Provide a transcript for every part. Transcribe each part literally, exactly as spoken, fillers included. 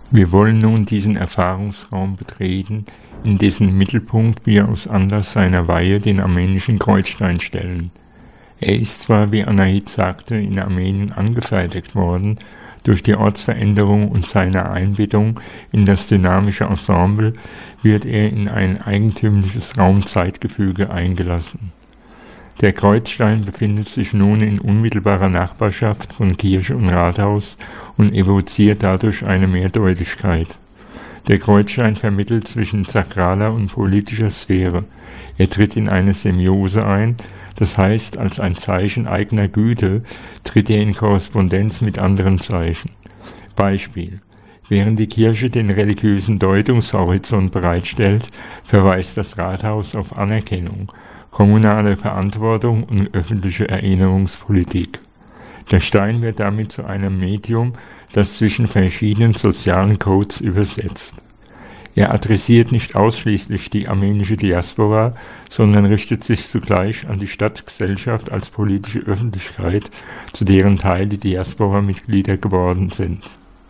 Wir wollen nun diesen Erfahrungsraum betreten, in dessen Mittelpunkt wir aus Anlass seiner Weihe den armenischen Kreuzstein stellen. Er ist zwar, wie Anahit sagte, in Armenien angefertigt worden, durch die Ortsveränderung und seine Einbettung in das dynamische Ensemble wird er in ein eigentümliches Raum-Zeitgefüge eingelassen. Der Kreuzstein befindet sich nun in unmittelbarer Nachbarschaft von Kirche und Rathaus und evoziert dadurch eine Mehrdeutigkeit. Der Kreuzstein vermittelt zwischen sakraler und politischer Sphäre. Er tritt in eine Semiose ein, das heißt, als ein Zeichen eigener Güte tritt er in Korrespondenz mit anderen Zeichen. Beispiel: Während die Kirche den religiösen Deutungshorizont bereitstellt, verweist das Rathaus auf Anerkennung, kommunale Verantwortung und öffentliche Erinnerungspolitik. Der Stein wird damit zu einem Medium, das zwischen verschiedenen sozialen Codes übersetzt. Er adressiert nicht ausschließlich die armenische Diaspora, sondern richtet sich zugleich an die Stadtgesellschaft als politische Öffentlichkeit, zu deren Teil die Diaspora-Mitglieder geworden sind.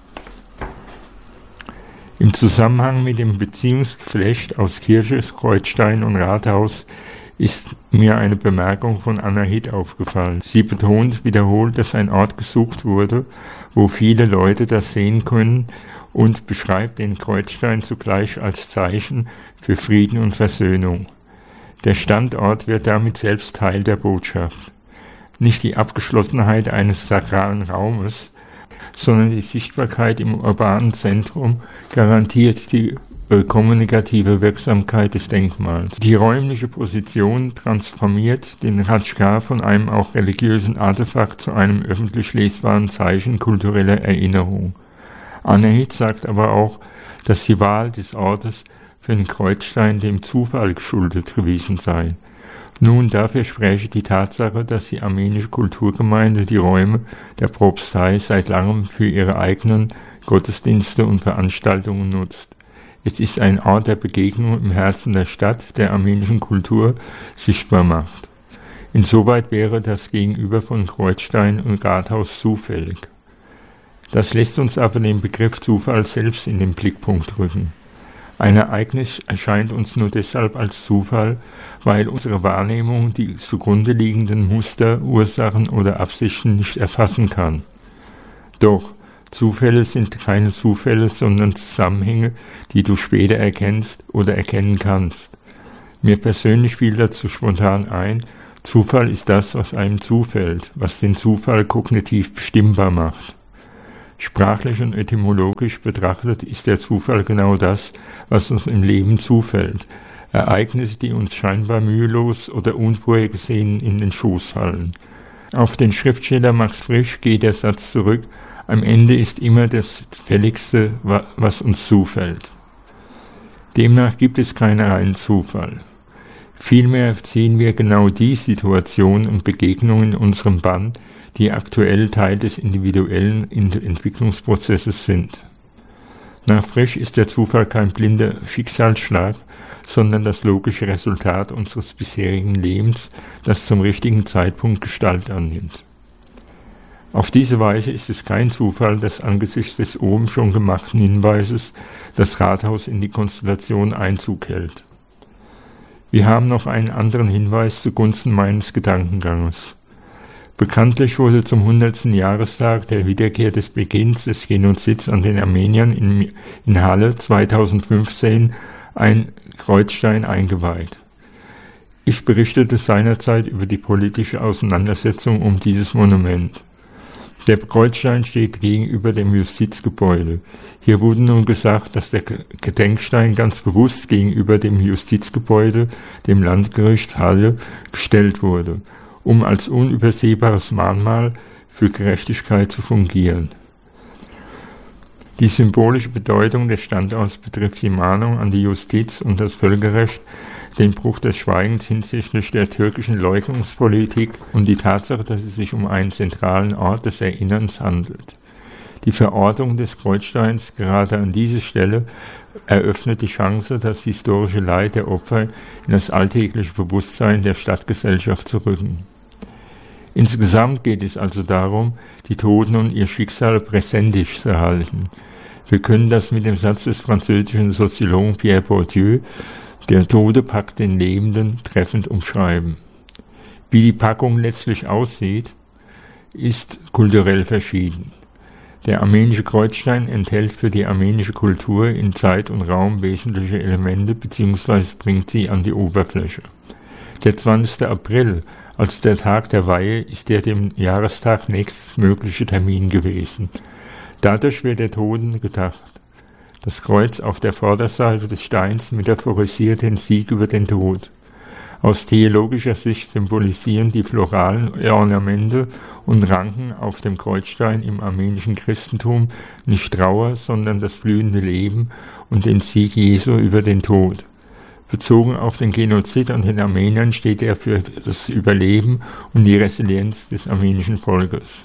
Im Zusammenhang mit dem Beziehungsgeflecht aus Kirche, Kreuzstein und Rathaus ist mir eine Bemerkung von Anahit aufgefallen. Sie betont wiederholt, dass ein Ort gesucht wurde, wo viele Leute das sehen können, und beschreibt den Kreuzstein zugleich als Zeichen für Frieden und Versöhnung. Der Standort wird damit selbst Teil der Botschaft. Nicht die Abgeschlossenheit eines sakralen Raumes, sondern die Sichtbarkeit im urbanen Zentrum garantiert die äh, kommunikative Wirksamkeit des Denkmals. Die räumliche Position transformiert den Ratschkar von einem auch religiösen Artefakt zu einem öffentlich lesbaren Zeichen kultureller Erinnerung. Anahit sagt aber auch, dass die Wahl des Ortes für den Kreuzstein dem Zufall geschuldet gewesen sei. Nun, dafür spräche die Tatsache, dass die armenische Kulturgemeinde die Räume der Propstei seit langem für ihre eigenen Gottesdienste und Veranstaltungen nutzt. Es ist ein Ort der Begegnung im Herzen der Stadt, der armenischen Kultur sichtbar macht. Insoweit wäre das Gegenüber von Kreuzstein und Rathaus zufällig. Das lässt uns aber den Begriff Zufall selbst in den Blickpunkt rücken. Ein Ereignis erscheint uns nur deshalb als Zufall, weil unsere Wahrnehmung die zugrunde liegenden Muster, Ursachen oder Absichten nicht erfassen kann. Doch Zufälle sind keine Zufälle, sondern Zusammenhänge, die du später erkennst oder erkennen kannst. Mir persönlich fiel dazu spontan ein, Zufall ist das, was einem zufällt, was den Zufall kognitiv bestimmbar macht. Sprachlich und etymologisch betrachtet ist der Zufall genau das, was uns im Leben zufällt. Ereignisse, die uns scheinbar mühelos oder unvorhergesehen in den Schoß fallen. Auf den Schriftsteller Max Frisch geht der Satz zurück: Am Ende ist immer das Fälligste, was uns zufällt. Demnach gibt es keinen reinen Zufall. Vielmehr ziehen wir genau die Situationen und Begegnungen in unserem Bann, die aktuell Teil des individuellen Entwicklungsprozesses sind. Nach Frisch ist der Zufall kein blinder Schicksalsschlag, sondern das logische Resultat unseres bisherigen Lebens, das zum richtigen Zeitpunkt Gestalt annimmt. Auf diese Weise ist es kein Zufall, dass angesichts des oben schon gemachten Hinweises das Rathaus in die Konstellation Einzug hält. Wir haben noch einen anderen Hinweis zugunsten meines Gedankenganges. Bekanntlich wurde zum hundertsten Jahrestag der Wiederkehr des Beginns des Genozids an den Armeniern in, in Halle zweitausendfünfzehn ein Kreuzstein eingeweiht. Ich berichtete seinerzeit über die politische Auseinandersetzung um dieses Monument. Der Kreuzstein steht gegenüber dem Justizgebäude. Hier wurde nun gesagt, dass der Gedenkstein ganz bewusst gegenüber dem Justizgebäude, dem Landgericht Halle, gestellt wurde, um als unübersehbares Mahnmal für Gerechtigkeit zu fungieren. Die symbolische Bedeutung des Standorts betrifft die Mahnung an die Justiz und das Völkerrecht, den Bruch des Schweigens hinsichtlich der türkischen Leugnungspolitik und die Tatsache, dass es sich um einen zentralen Ort des Erinnerns handelt. Die Verortung des Kreuzsteins gerade an diese Stelle eröffnet die Chance, das historische Leid der Opfer in das alltägliche Bewusstsein der Stadtgesellschaft zu rücken. Insgesamt geht es also darum, die Toten und ihr Schicksal präsentisch zu halten. Wir können das mit dem Satz des französischen Soziologen Pierre Bourdieu, der Tode packt den Lebenden, treffend umschreiben. Wie die Packung letztlich aussieht, ist kulturell verschieden. Der armenische Kreuzstein enthält für die armenische Kultur in Zeit und Raum wesentliche Elemente bzw. bringt sie an die Oberfläche. Der zwanzigster April, also der Tag der Weihe, ist der dem Jahrestag nächstmögliche Termin gewesen. Dadurch wird der Toten gedacht. Das Kreuz auf der Vorderseite des Steins metaphorisiert den Sieg über den Tod. Aus theologischer Sicht symbolisieren die floralen Ornamente und Ranken auf dem Kreuzstein im armenischen Christentum nicht Trauer, sondern das blühende Leben und den Sieg Jesu über den Tod. Bezogen auf den Genozid an den Armeniern steht er für das Überleben und die Resilienz des armenischen Volkes.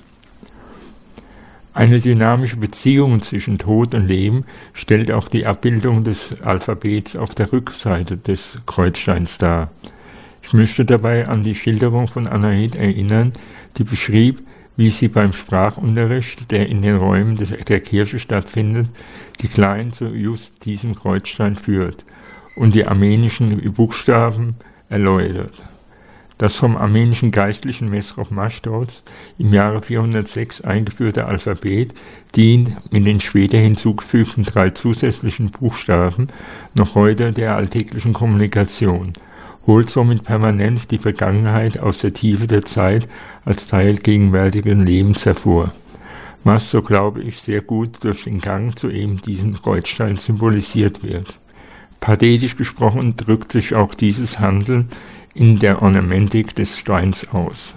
Eine dynamische Beziehung zwischen Tod und Leben stellt auch die Abbildung des Alphabets auf der Rückseite des Kreuzsteins dar. Ich möchte dabei an die Schilderung von Anahit erinnern, die beschrieb, wie sie beim Sprachunterricht, der in den Räumen des, der Kirche stattfindet, die Kleinen zu just diesem Kreuzstein führt und die armenischen Buchstaben erläutert. Das vom armenischen Geistlichen Mesrop Mashtoz im Jahre vierhundertsechs eingeführte Alphabet dient mit den später hinzugefügten drei zusätzlichen Buchstaben noch heute der alltäglichen Kommunikation, holt somit permanent die Vergangenheit aus der Tiefe der Zeit als Teil gegenwärtigen Lebens hervor, was, so glaube ich, sehr gut durch den Gang zu eben diesem Kreuzstein symbolisiert wird. Pathetisch gesprochen drückt sich auch dieses Handeln in der Ornamentik des Steins aus.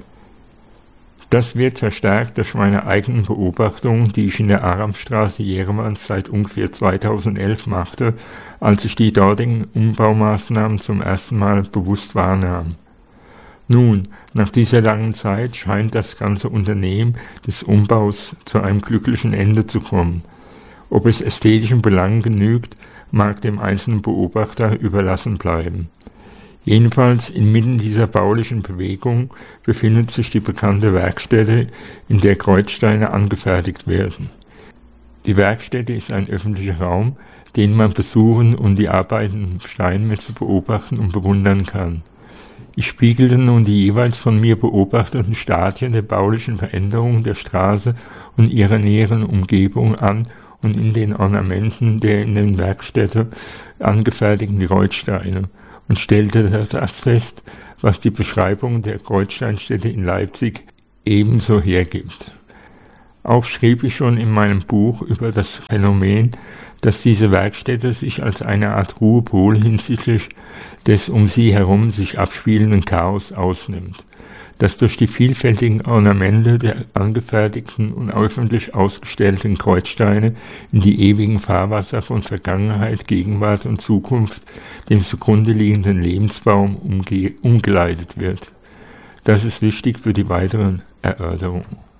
Das wird verstärkt durch meine eigenen Beobachtungen, die ich in der Aramstraße Jeremans seit ungefähr zweitausendelf machte, als ich die dortigen Umbaumaßnahmen zum ersten Mal bewusst wahrnahm. Nun, nach dieser langen Zeit scheint das ganze Unternehmen des Umbaus zu einem glücklichen Ende zu kommen. Ob es ästhetischen Belangen genügt, mag dem einzelnen Beobachter überlassen bleiben. Jedenfalls inmitten dieser baulichen Bewegung befindet sich die bekannte Werkstätte, in der Kreuzsteine angefertigt werden. Die Werkstätte ist ein öffentlicher Raum, den man besuchen und die arbeitenden Steinmetze beobachten und bewundern kann. Ich spiegelte nun die jeweils von mir beobachteten Stadien der baulichen Veränderung der Straße und ihrer näheren Umgebung an und in den Ornamenten der in den Werkstätte angefertigten Kreuzsteine und stellte das fest, was die Beschreibung der Kreuzsteinstätte in Leipzig ebenso hergibt. Auch schrieb ich schon in meinem Buch über das Phänomen, dass diese Werkstätte sich als eine Art Ruhepol hinsichtlich des um sie herum sich abspielenden Chaos ausnimmt, das durch die vielfältigen Ornamente der angefertigten und öffentlich ausgestellten Kreuzsteine in die ewigen Fahrwasser von Vergangenheit, Gegenwart und Zukunft, dem zugrunde liegenden Lebensbaum, umge- umgeleitet wird. Das ist wichtig für die weiteren Erörterungen.